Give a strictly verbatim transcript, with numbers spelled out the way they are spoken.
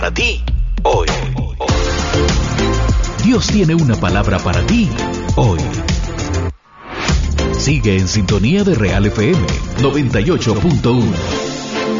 Para ti, hoy. Dios tiene una palabra para ti, hoy. Sigue en sintonía de Real F M noventa y ocho punto uno.